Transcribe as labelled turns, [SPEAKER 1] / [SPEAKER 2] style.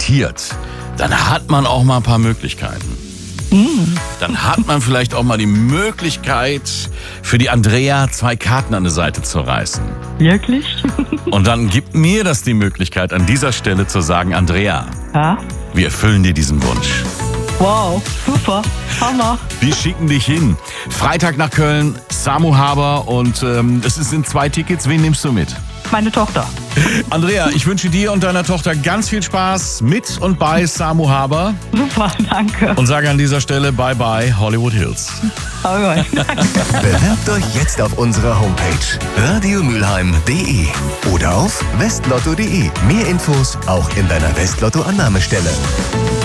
[SPEAKER 1] investiert, dann hat man auch mal ein paar Möglichkeiten. Dann hat man vielleicht auch mal die Möglichkeit, für die Andrea 2 Karten an die Seite zu reißen.
[SPEAKER 2] Wirklich?
[SPEAKER 1] Und dann gibt mir das die Möglichkeit, an dieser Stelle zu sagen, Andrea,
[SPEAKER 2] Ja?
[SPEAKER 1] wir erfüllen dir diesen Wunsch.
[SPEAKER 2] Wow, super, Hammer.
[SPEAKER 1] Wir schicken dich hin. Freitag nach Köln, Samu Haber und es sind 2 Tickets. Wen nimmst du mit?
[SPEAKER 2] Meine Tochter.
[SPEAKER 1] Andrea, ich wünsche dir und deiner Tochter ganz viel Spaß mit und bei Samu Haber
[SPEAKER 2] Super, danke.
[SPEAKER 1] und sage an dieser Stelle Bye-bye Hollywood Hills.
[SPEAKER 2] Alright.
[SPEAKER 3] Bewerbt euch jetzt auf unserer Homepage radiomülheim.de oder auf westlotto.de. Mehr Infos auch in deiner Westlotto-Annahmestelle.